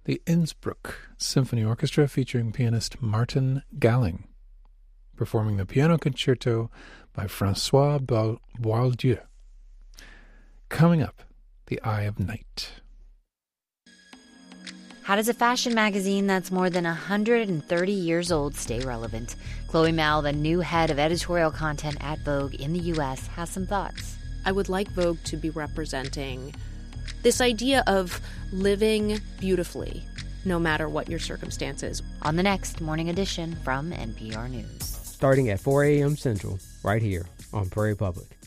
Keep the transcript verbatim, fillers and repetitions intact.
the Innsbruck Symphony Orchestra featuring pianist Martin Galling, performing the piano concerto by Francois Boieldieu. Coming up, The Eye of Night. How does a fashion magazine that's more than one hundred thirty years old stay relevant? Chloe Mao, the new head of editorial content at Vogue in the U S, has some thoughts. I would like Vogue to be representing this idea of living beautifully, no matter what your circumstances. On the next Morning Edition from N P R News. Starting at four a.m. Central, right here on Prairie Public.